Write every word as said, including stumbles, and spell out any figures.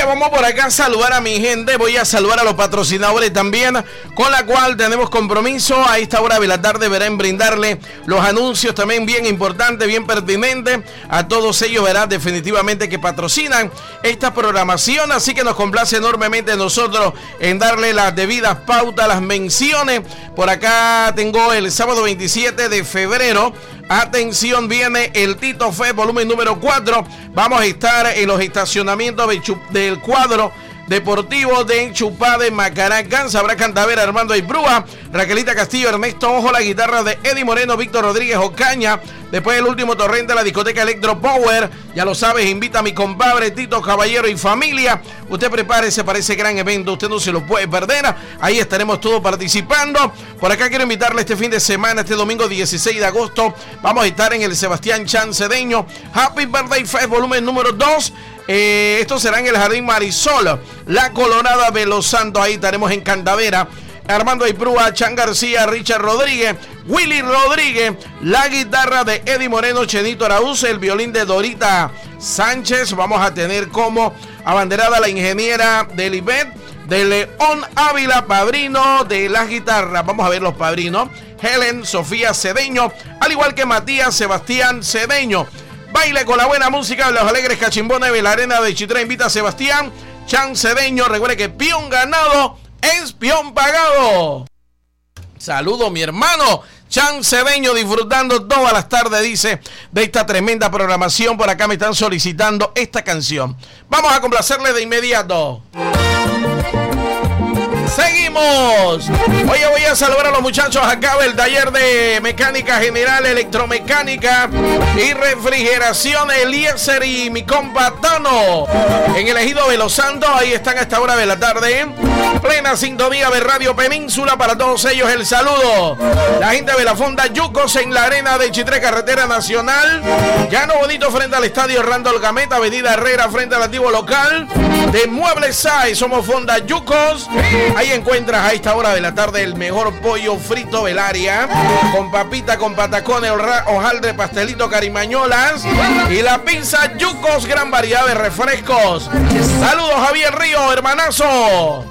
Oye, vamos por acá a saludar a mi gente. Voy a saludar a los patrocinadores también, con la cual tenemos compromiso. A esta hora de la tarde verán brindarle los anuncios también bien importantes, bien pertinentes. A todos ellos verán definitivamente que patrocinan esta programación. Así que nos complace enormemente nosotros en darle las debidas pautas, las menciones. Por acá tengo el sábado veintisiete de febrero. Atención, viene el Tito Fe, volumen número cuatro. Vamos a estar en los estacionamientos de Chup, del cuadro deportivo de Chupá de Macaracán. Sabrá Candavera, Armando Aibrúa, Raquelita Castillo, Ernesto Ojo, la guitarra de Eddie Moreno, Víctor Rodríguez Ocaña. Después el último torrente, la discoteca Electro Power. Ya lo sabes, invita a mi compadre Tito Caballero y familia. Usted prepárese para ese gran evento, usted no se lo puede perder. Ahí estaremos todos participando. Por acá quiero invitarle este fin de semana, este domingo dieciséis de agosto. Vamos a estar en el Sebastián Chan Cedeño Happy Birthday Fest, volumen número dos. Eh, esto será en el Jardín Marisol, La Colorada de Los Santos. Ahí estaremos en Candavera. Armando Aiprúa, Chan García, Richard Rodríguez, Willy Rodríguez, la guitarra de Eddie Moreno, Chenito Araúz, el violín de Dorita Sánchez. Vamos a tener como abanderada la ingeniera del I B E T, de León Ávila, padrino de las guitarras. Vamos a ver los padrinos: Helen, Sofía Cedeño, al igual que Matías Sebastián Cedeño. Baile con la buena música de los alegres cachimbones de la arena de Chitré. Invita a Sebastián Chan Cedeño. Recuerde que peón ganado es peón pagado. Saludo, mi hermano Chan Cedeño, disfrutando todas las tardes, dice, de esta tremenda programación. Por acá me están solicitando esta canción. Vamos a complacerle de inmediato. Seguimos. Oye, voy a saludar a los muchachos acá del taller de mecánica general, electromecánica y refrigeración, Eliezer y mi compa Tano, en el ejido de Los Santos. Ahí están a esta hora de la tarde, plena sintonía de Radio Península. Para todos ellos el saludo. La gente de la Fonda Yucos en la arena de Chitré, carretera nacional, Llano Bonito frente al estadio Randall Gameta, avenida Herrera frente al antiguo local de Muebles Sai. Somos Fonda Yucos. Ahí encuentras a esta hora de la tarde el mejor pollo frito del área, con papita, con patacones, hojaldre, pastelito, carimañolas y la pizza Yucos, gran variedad de refrescos. Saludos, Javier Río, hermanazo.